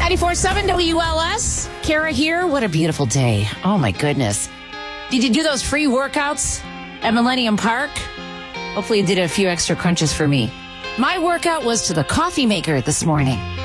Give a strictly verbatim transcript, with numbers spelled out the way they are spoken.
ninety-four point seven W L S. Kara here. What a beautiful day. Oh, my goodness. Did you do those free workouts at Millennium Park? Hopefully you did a few extra crunches for me. My workout was to the coffee maker this morning.